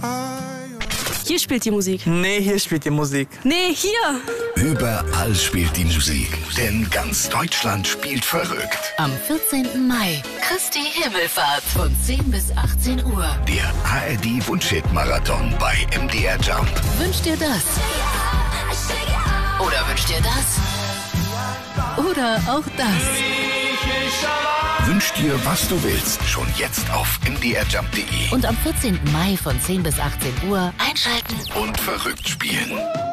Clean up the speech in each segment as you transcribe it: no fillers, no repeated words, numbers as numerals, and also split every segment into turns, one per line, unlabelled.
Hier spielt die Musik.
Nee, hier spielt die Musik.
Nee, hier.
Überall spielt die Musik, denn ganz Deutschland spielt verrückt.
Am 14. Mai, Christi Himmelfahrt von 10 bis 18 Uhr.
Der ARD-Wunschhit-Marathon bei MDR Jump.
Wünscht dir das? Oder wünscht dir das? Oder auch das?
Wünsch dir, was du willst, schon jetzt auf mdrjump.de.
Und am 14. Mai von 10 bis 18 Uhr einschalten
Und verrückt spielen.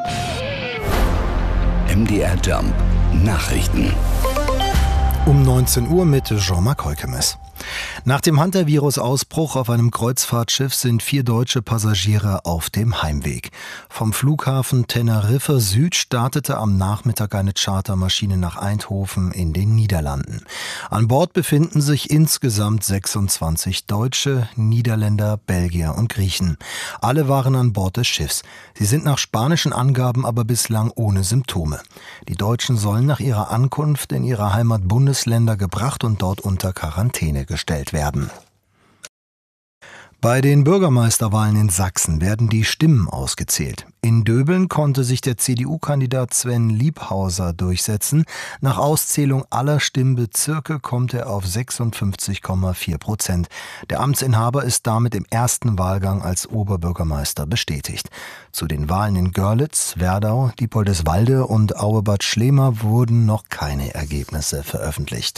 MDR Jump Nachrichten.
Um 19 Uhr mit Jean-Marc Heukemes. Nach dem Hantavirus-Ausbruch auf einem Kreuzfahrtschiff sind 4 deutsche Passagiere auf dem Heimweg. Vom Flughafen Teneriffa Süd startete am Nachmittag eine Chartermaschine nach Eindhoven in den Niederlanden. An Bord befinden sich insgesamt 26 Deutsche, Niederländer, Belgier und Griechen. Alle waren an Bord des Schiffs. Sie sind nach spanischen Angaben aber bislang ohne Symptome. Die Deutschen sollen nach ihrer Ankunft in ihre Heimatbundesländer gebracht und dort unter Quarantäne gestellt werden. Bei den Bürgermeisterwahlen in Sachsen werden die Stimmen ausgezählt. In Döbeln konnte sich der CDU-Kandidat Sven Liebhauser durchsetzen. Nach Auszählung aller Stimmbezirke kommt er auf 56,4%. Der Amtsinhaber ist damit im ersten Wahlgang als Oberbürgermeister bestätigt. Zu den Wahlen in Görlitz, Werdau, Diepoldeswalde und Auebad Schlema wurden noch keine Ergebnisse veröffentlicht.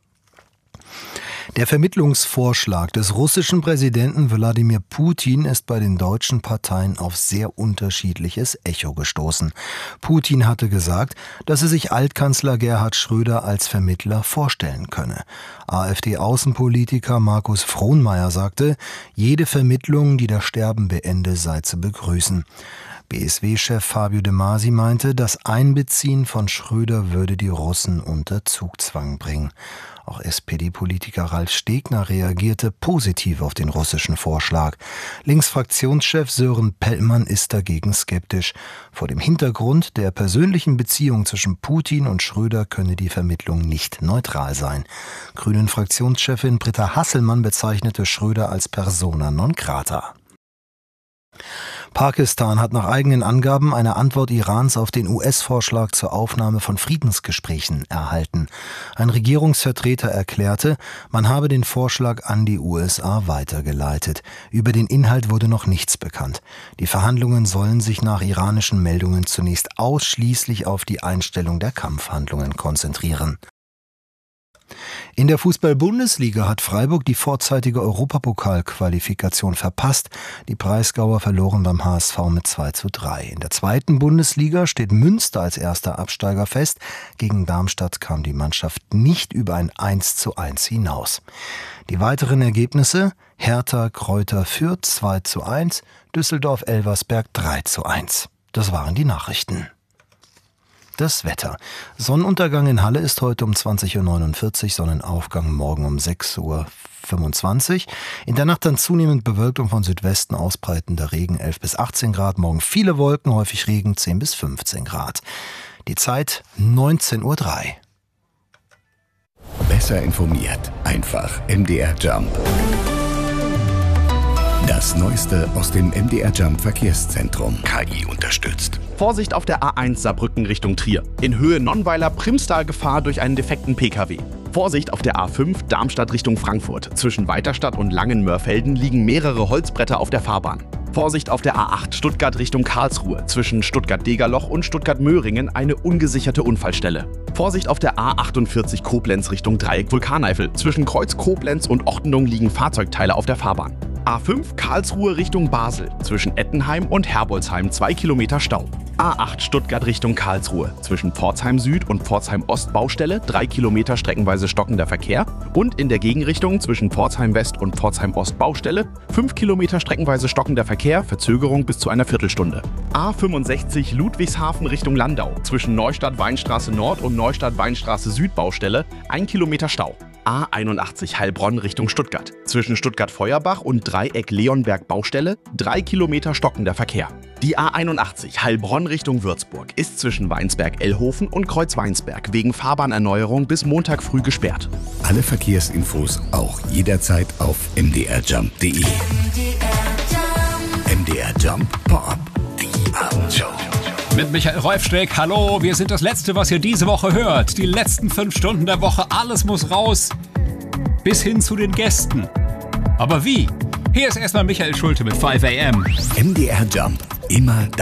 Der Vermittlungsvorschlag des russischen Präsidenten Wladimir Putin ist bei den deutschen Parteien auf sehr unterschiedliches Echo gestoßen. Putin hatte gesagt, dass er sich Altkanzler Gerhard Schröder als Vermittler vorstellen könne. AfD-Außenpolitiker Markus Frohnmayer sagte, jede Vermittlung, die das Sterben beende, sei zu begrüßen. BSW-Chef Fabio De Masi meinte, das Einbeziehen von Schröder würde die Russen unter Zugzwang bringen. Auch SPD-Politiker Ralf Stegner reagierte positiv auf den russischen Vorschlag. Linksfraktionschef Sören Pellmann ist dagegen skeptisch. Vor dem Hintergrund der persönlichen Beziehung zwischen Putin und Schröder könne die Vermittlung nicht neutral sein. Grünen-Fraktionschefin Britta Hasselmann bezeichnete Schröder als persona non grata. Pakistan hat nach eigenen Angaben eine Antwort Irans auf den US-Vorschlag zur Aufnahme von Friedensgesprächen erhalten. Ein Regierungsvertreter erklärte, man habe den Vorschlag an die USA weitergeleitet. Über den Inhalt wurde noch nichts bekannt. Die Verhandlungen sollen sich nach iranischen Meldungen zunächst ausschließlich auf die Einstellung der Kampfhandlungen konzentrieren. In der Fußball-Bundesliga hat Freiburg die vorzeitige Europapokalqualifikation verpasst. Die Breisgauer verloren beim HSV mit 2:3. In der zweiten Bundesliga steht Münster als erster Absteiger fest. Gegen Darmstadt kam die Mannschaft nicht über ein 1:1 hinaus. Die weiteren Ergebnisse: Hertha Greuther Fürth 2:1, Düsseldorf-Elversberg 3:1. Das waren die Nachrichten. Das Wetter. Sonnenuntergang in Halle ist heute um 20:49 Uhr, Sonnenaufgang morgen um 6:25 Uhr. In der Nacht dann zunehmend bewölkt und von Südwesten ausbreitender Regen 11 bis 18 Grad. Morgen viele Wolken, häufig Regen 10 bis 15 Grad. Die Zeit 19:03 Uhr.
Besser informiert. Einfach MDR Jump. Das Neueste aus dem MDR Jump Verkehrszentrum. KI unterstützt.
Vorsicht auf der A1 Saarbrücken Richtung Trier. In Höhe Nonnweiler-Primstal Gefahr durch einen defekten Pkw. Vorsicht auf der A5 Darmstadt Richtung Frankfurt. Zwischen Weiterstadt und Langenmörfelden liegen mehrere Holzbretter auf der Fahrbahn. Vorsicht auf der A8 Stuttgart Richtung Karlsruhe. Zwischen Stuttgart-Degerloch und Stuttgart-Möhringen eine ungesicherte Unfallstelle. Vorsicht auf der A48 Koblenz Richtung Dreieck Vulkaneifel. Zwischen Kreuz Koblenz und Ochtendung liegen Fahrzeugteile auf der Fahrbahn. A5 Karlsruhe Richtung Basel. Zwischen Ettenheim und Herbolzheim 2 Kilometer Stau. A8 Stuttgart Richtung Karlsruhe. Zwischen Pforzheim Süd und Pforzheim Ost Baustelle 3 Kilometer streckenweise stockender Verkehr. Und in der Gegenrichtung zwischen Pforzheim West und Pforzheim Ost Baustelle 5 Kilometer streckenweise stockender Verkehr, Verzögerung bis zu einer Viertelstunde. A65 Ludwigshafen Richtung Landau. Zwischen Neustadt-Weinstraße Nord und Neustadt-Weinstraße Süd Baustelle 1 Kilometer Stau. A81 Heilbronn Richtung Stuttgart. Zwischen Stuttgart-Feuerbach und Dreieck-Leonberg Baustelle 3 Kilometer stockender Verkehr. Die A81 Heilbronn Richtung Würzburg ist zwischen Weinsberg-Ellhofen und Kreuz-Weinsberg wegen Fahrbahnerneuerung bis Montag früh gesperrt.
Alle Verkehrsinfos auch jederzeit auf mdrjump.de. Jump Pop. Die Abendshow.
Mit Michael Rolfsteck, hallo, wir sind das Letzte, was ihr diese Woche hört. Die letzten 5 Stunden der Woche, alles muss raus. Bis hin zu den Gästen. Aber wie? Hier ist erstmal Michael Schulte mit 5 AM.
MDR Jump. Immer